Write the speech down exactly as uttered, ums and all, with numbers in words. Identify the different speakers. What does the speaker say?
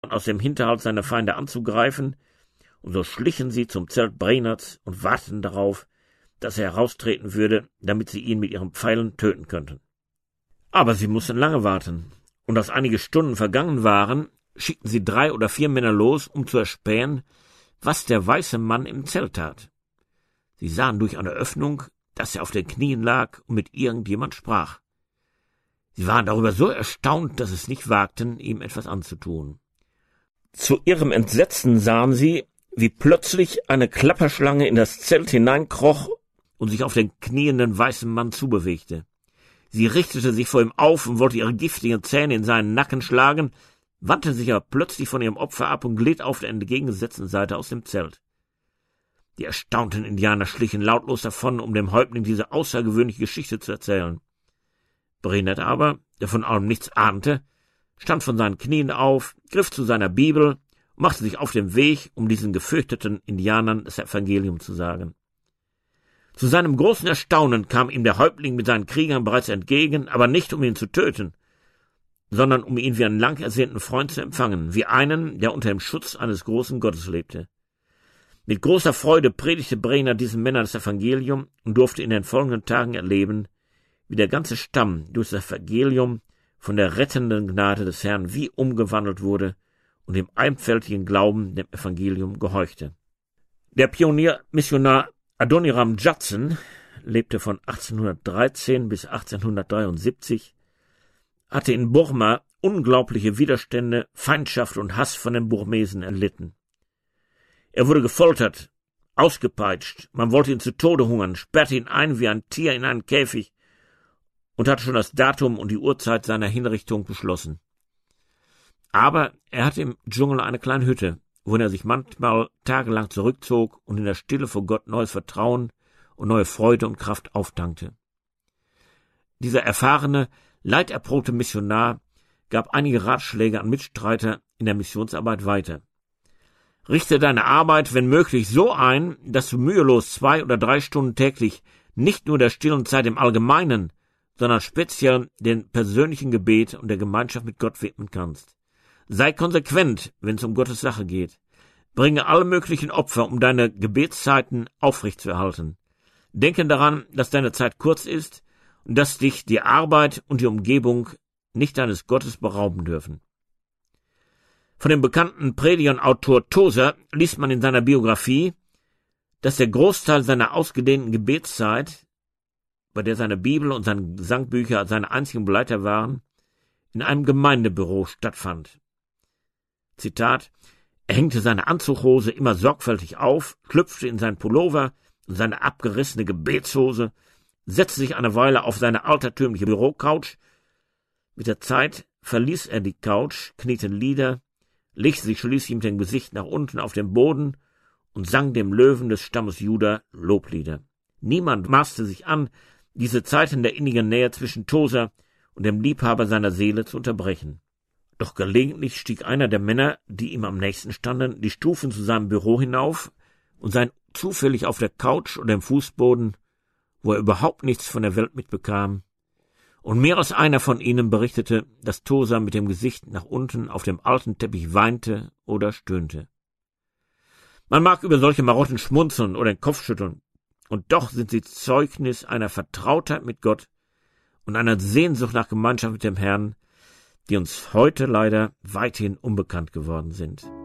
Speaker 1: aus dem Hinterhalt seine Feinde anzugreifen, und so schlichen sie zum Zelt Brehnerts und warteten darauf, dass er heraustreten würde, damit sie ihn mit ihren Pfeilen töten könnten. Aber sie mussten lange warten, und als einige Stunden vergangen waren, schickten sie drei oder vier Männer los, um zu erspähen, was der weiße Mann im Zelt tat. Sie sahen durch eine Öffnung, dass er auf den Knien lag und mit irgendjemand sprach. Sie waren darüber so erstaunt, dass sie es nicht wagten, ihm etwas anzutun. Zu ihrem Entsetzen sahen sie, wie plötzlich eine Klapperschlange in das Zelt hineinkroch und sich auf den knienden weißen Mann zubewegte. Sie richtete sich vor ihm auf und wollte ihre giftigen Zähne in seinen Nacken schlagen, wandte sich aber plötzlich von ihrem Opfer ab und glitt auf der entgegengesetzten Seite aus dem Zelt. Die erstaunten Indianer schlichen lautlos davon, um dem Häuptling diese außergewöhnliche Geschichte zu erzählen. Brehnert aber, der von allem nichts ahnte, stand von seinen Knien auf, griff zu seiner Bibel und machte sich auf den Weg, um diesen gefürchteten Indianern das Evangelium zu sagen. Zu seinem großen Erstaunen kam ihm der Häuptling mit seinen Kriegern bereits entgegen, aber nicht, um ihn zu töten, sondern um ihn wie einen lang ersehnten Freund zu empfangen, wie einen, der unter dem Schutz eines großen Gottes lebte. Mit großer Freude predigte Brehnert diesen Männern das Evangelium und durfte in den folgenden Tagen erleben, wie der ganze Stamm durch das Evangelium von der rettenden Gnade des Herrn wie umgewandelt wurde und dem einfältigen Glauben dem Evangelium gehorchte. Der Pioniermissionar Adoniram Judson lebte von achtzehnhundertdreizehn bis achtzehnhundertdreiundsiebzig, hatte in Burma unglaubliche Widerstände, Feindschaft und Hass von den Burmesen erlitten. Er wurde gefoltert, ausgepeitscht, man wollte ihn zu Tode hungern, sperrte ihn ein wie ein Tier in einen Käfig und hatte schon das Datum und die Uhrzeit seiner Hinrichtung beschlossen. Aber er hatte im Dschungel eine kleine Hütte, wohin er sich manchmal tagelang zurückzog und in der Stille vor Gott neues Vertrauen und neue Freude und Kraft auftankte. Dieser erfahrene, leiderprobte Missionar gab einige Ratschläge an Mitstreiter in der Missionsarbeit weiter. Richte deine Arbeit, wenn möglich, so ein, dass du mühelos zwei oder drei Stunden täglich nicht nur der stillen Zeit im Allgemeinen, sondern speziell den persönlichen Gebet und der Gemeinschaft mit Gott widmen kannst. Sei konsequent, wenn es um Gottes Sache geht. Bringe alle möglichen Opfer, um deine Gebetszeiten aufrechtzuerhalten. Denke daran, dass deine Zeit kurz ist und dass dich die Arbeit und die Umgebung nicht deines Gottes berauben dürfen. Von dem bekannten Prediger und Autor Tozer liest man in seiner Biografie, dass der Großteil seiner ausgedehnten Gebetszeit, bei der seine Bibel und seine Sangbücher seine einzigen Begleiter waren, in einem Gemeindebüro stattfand. Zitat: Er hängte seine Anzughose immer sorgfältig auf, schlüpfte in sein Pullover und seine abgerissene Gebetshose, setzte sich eine Weile auf seine altertümliche Bürocouch. Mit der Zeit verließ er die Couch, kniete nieder, legte sich schließlich mit dem Gesicht nach unten auf den Boden und sang dem Löwen des Stammes Juda Loblieder. Niemand maßte sich an, diese Zeiten der innigen Nähe zwischen Tozer und dem Liebhaber seiner Seele zu unterbrechen. Doch gelegentlich stieg einer der Männer, die ihm am nächsten standen, die Stufen zu seinem Büro hinauf und sei zufällig auf der Couch oder im Fußboden, wo er überhaupt nichts von der Welt mitbekam, und mehr als einer von ihnen berichtete, dass Tozer mit dem Gesicht nach unten auf dem alten Teppich weinte oder stöhnte. Man mag über solche Marotten schmunzeln oder den Kopf schütteln, und doch sind sie Zeugnis einer Vertrautheit mit Gott und einer Sehnsucht nach Gemeinschaft mit dem Herrn, die uns heute leider weithin unbekannt geworden sind.